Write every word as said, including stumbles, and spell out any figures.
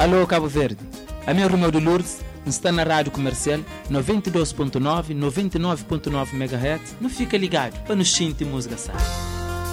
Alô, Cabo Verde. A minha Romeu de Lourdes está na rádio comercial noventa e dois ponto nove, noventa e nove ponto nove megahertz. Não fica ligado para nos sentir música, sabe?